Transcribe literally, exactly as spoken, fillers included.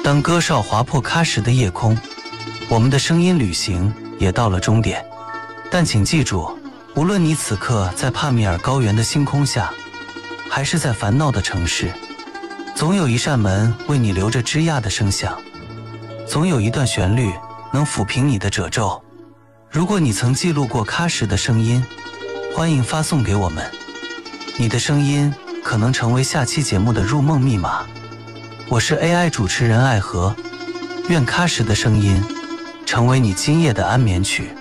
当歌哨划破喀什的夜空，我们的声音旅行也到了终点。但请记住，无论你此刻在帕米尔高原的星空下，还是在烦恼的城市，总有一扇门为你留着枝桠的声响，总有一段旋律能抚平你的褶皱。如果你曾记录过喀什的声音，欢迎发送给我们，你的声音可能成为下期节目的入梦密码。我是 A I 主持人艾和，愿喀什的声音成为你今夜的安眠曲。